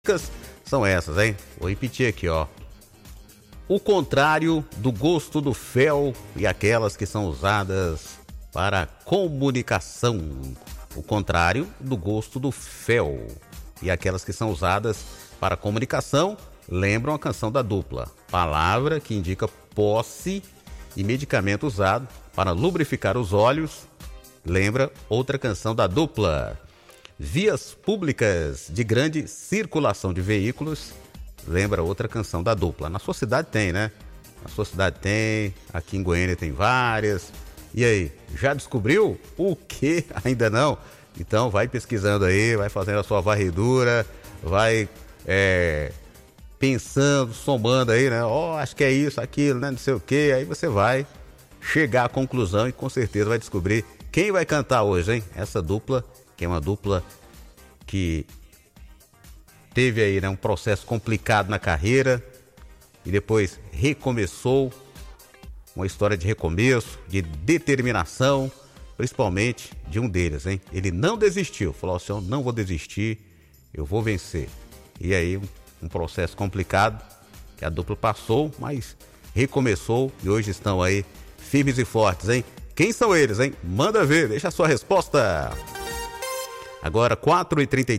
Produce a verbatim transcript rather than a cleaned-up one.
São essas, hein? Vou repetir aqui, ó. O contrário do gosto do fel e aquelas que são usadas para comunicação. O contrário do gosto do fel e aquelas que são usadas para comunicação lembram a canção da Dupla. Palavra que indica posse e medicamento usado para lubrificar os olhos lembra outra canção da Dupla. Vias públicas de grande circulação de veículos lembra outra canção da Dupla. Na sua cidade tem, né? Na sua cidade tem, aqui em Goiânia tem várias. E aí, já descobriu? O que? Ainda não? Então vai pesquisando aí, vai fazendo a sua varredura, vai é, pensando, somando aí, né? Ó, oh, acho que é isso, aquilo, né? Não sei o que. Aí você vai chegar à conclusão e com certeza vai descobrir quem vai cantar hoje, hein? Essa dupla, que é uma dupla que teve aí, né, um processo complicado na carreira e depois recomeçou, uma história de recomeço, de determinação, principalmente de um deles, hein? Ele não desistiu, falou assim, eu não vou desistir, eu vou vencer. E aí, um, um processo complicado que a dupla passou, mas recomeçou e hoje estão aí firmes e fortes, hein? Quem são eles, hein? Manda ver, deixa a sua resposta. Agora, quatro e trinta e